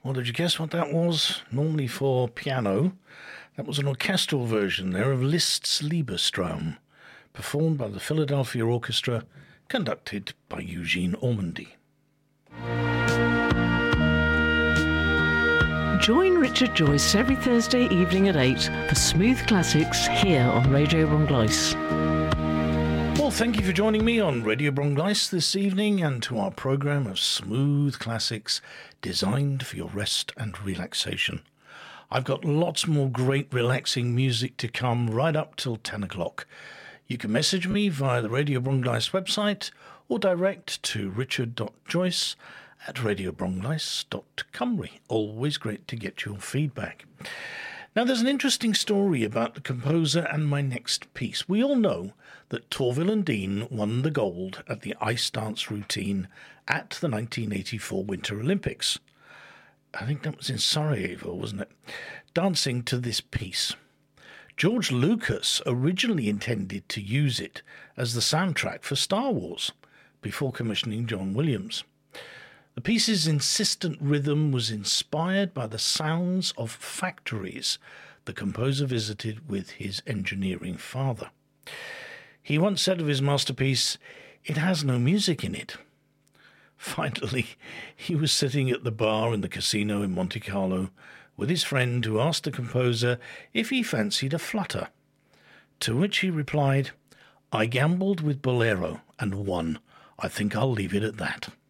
Well, did you guess what that was? Normally for piano. That was an orchestral version there of Liszt's Liebestraum, performed by the Philadelphia Orchestra, conducted by Eugene Ormandy. Join Richard Joyce every Thursday evening at 8 for Smooth Classics here on Radio Brongleis. Well, thank you for joining me on Radio Brongleis this evening and to our programme of smooth classics designed for your rest and relaxation. I've got lots more great relaxing music to come right up till 10 o'clock. You can message me via the Radio Brongleis website or direct to richard.joyce@radiobrongleis.cymru. Always great to get your feedback. Now, there's an interesting story about the composer and my next piece. We all know that Torvill and Dean won the gold at the ice dance routine at the 1984 Winter Olympics. I think that was in Sarajevo, wasn't it? Dancing to this piece. George Lucas originally intended to use it as the soundtrack for Star Wars before commissioning John Williams. The piece's insistent rhythm was inspired by the sounds of factories the composer visited with his engineering father. He once said of his masterpiece, "It has no music in it." Finally, he was sitting at the bar in the casino in Monte Carlo with his friend who asked the composer if he fancied a flutter. To which he replied, "I gambled with Bolero and won. I think I'll leave it at that."